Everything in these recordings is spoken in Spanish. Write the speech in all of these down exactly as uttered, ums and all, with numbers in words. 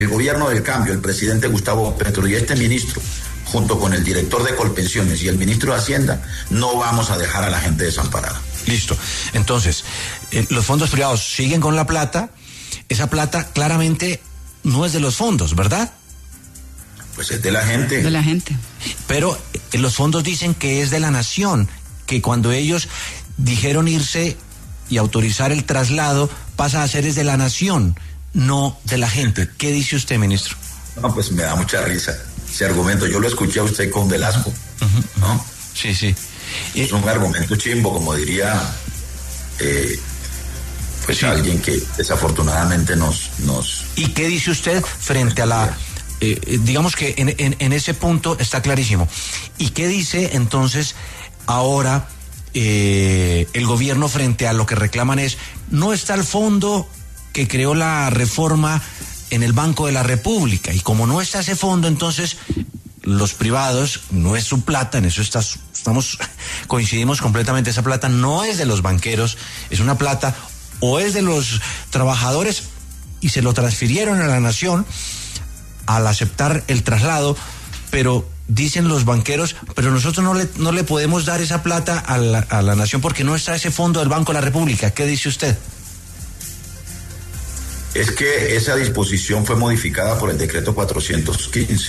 el gobierno del cambio, el presidente Gustavo Petro y este ministro, junto con el director de Colpensiones y el ministro de Hacienda, no vamos a dejar a la gente desamparada. Listo. Entonces, eh, los fondos privados siguen con la plata. Esa plata claramente no es de los fondos, ¿verdad? Pues es de la gente. De la gente. Pero eh, los fondos dicen que es de la nación, que cuando ellos dijeron irse y autorizar el traslado, pasa a ser es de la nación, no de la gente. ¿Qué dice usted, ministro? No, pues me da mucha risa ese argumento. Yo lo escuché a usted con Velasco, uh-huh. ¿no? Sí, sí. Es un argumento chimbo, como diría eh, pues sí. alguien que desafortunadamente nos, nos... ¿Y qué dice usted frente a la... Eh, digamos que en, en, en ese punto está clarísimo. ¿Y qué dice entonces ahora eh, el gobierno frente a lo que reclaman es, no está el fondo que creó la reforma en el Banco de la República, y como no está ese fondo, entonces los privados, no es su plata, en eso está, estamos, coincidimos completamente, esa plata no es de los banqueros, es una plata o es de los trabajadores y se lo transfirieron a la nación al aceptar el traslado, pero dicen los banqueros, pero nosotros no le, no le podemos dar esa plata a la, a la nación porque no está ese fondo del Banco de la República. ¿Qué dice usted? Es que esa disposición fue modificada por el decreto cuatrocientos quince.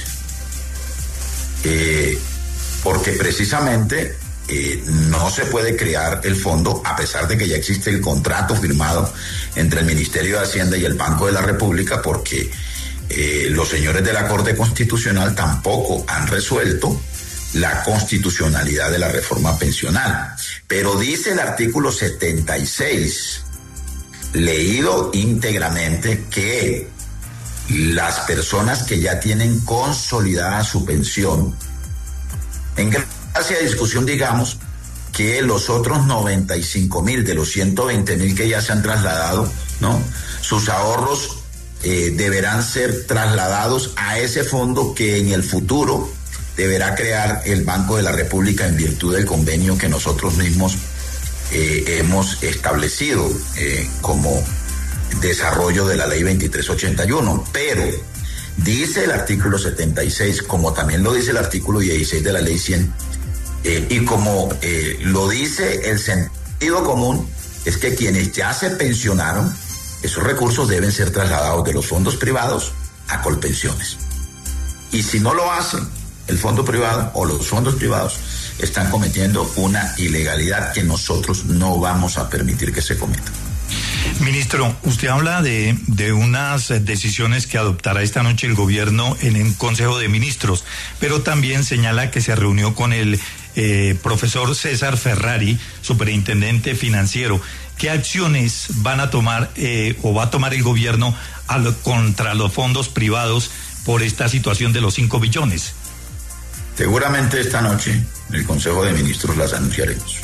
Eh, porque precisamente eh, no se puede crear el fondo a pesar de que ya existe el contrato firmado entre el Ministerio de Hacienda y el Banco de la República, porque eh, los señores de la Corte Constitucional tampoco han resuelto la constitucionalidad de la reforma pensional. Pero dice el artículo setenta y seis, leído íntegramente, que las personas que ya tienen consolidada su pensión, en gracia de discusión digamos que los otros noventa y cinco mil de los ciento veinte mil que ya se han trasladado, ¿no? Sus ahorros eh, deberán ser trasladados a ese fondo que en el futuro deberá crear el Banco de la República en virtud del convenio que nosotros mismos eh, hemos establecido eh, como desarrollo de la ley veintitrés ochenta y uno, pero dice el artículo setenta y seis, como también lo dice el artículo dieciséis de la ley cien, eh, y como eh, lo dice el sentido común, es que quienes ya se pensionaron, esos recursos deben ser trasladados de los fondos privados a Colpensiones. Y si no lo hacen, el fondo privado o los fondos privados están cometiendo una ilegalidad que nosotros no vamos a permitir que se cometa. Ministro, usted habla de, de unas decisiones que adoptará esta noche el gobierno en el Consejo de Ministros, pero también señala que se reunió con el eh, profesor César Ferrari, superintendente financiero. ¿Qué acciones van a tomar eh, o va a tomar el gobierno al, contra los fondos privados por esta situación de los cinco billones? Seguramente esta noche en el Consejo de Ministros las anunciaremos.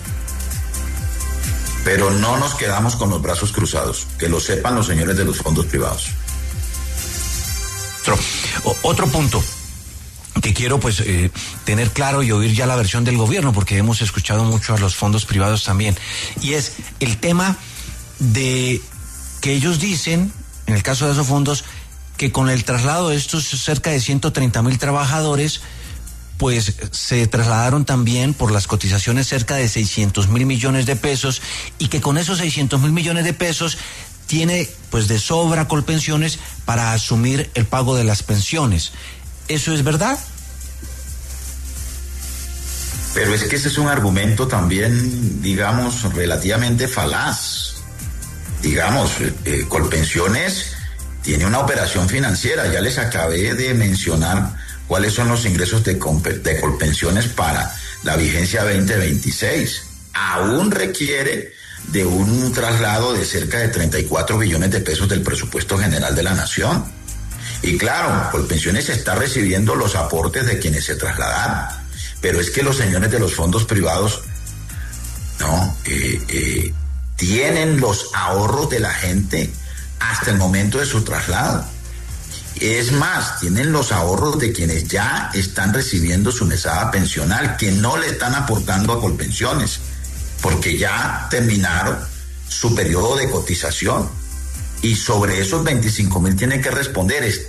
Pero no nos quedamos con los brazos cruzados, que lo sepan los señores de los fondos privados. Otro, otro punto que quiero pues eh, tener claro y oír ya la versión del gobierno, porque hemos escuchado mucho a los fondos privados también, y es el tema de que ellos dicen, en el caso de esos fondos, que con el traslado de estos cerca de ciento treinta mil trabajadores, pues se trasladaron también por las cotizaciones cerca de seiscientos mil millones de pesos, y que con esos seiscientos mil millones de pesos tiene pues de sobra Colpensiones para asumir el pago de las pensiones. ¿Eso es verdad? Pero es que ese es un argumento también, digamos, relativamente falaz. Digamos, eh, Colpensiones tiene una operación financiera, ya les acabé de mencionar cuáles son los ingresos de, de Colpensiones para la vigencia veinte veintiséis. Aún requiere de un traslado de cerca de treinta y cuatro billones de pesos del presupuesto general de la nación. Y claro, Colpensiones está recibiendo los aportes de quienes se trasladaron, pero es que los señores de los fondos privados no eh, eh, tienen los ahorros de la gente hasta el momento de su traslado. Es más, tienen los ahorros de quienes ya están recibiendo su mesada pensional, que no le están aportando a Colpensiones, porque ya terminaron su periodo de cotización. y sobre esos veinticinco mil tienen que responder.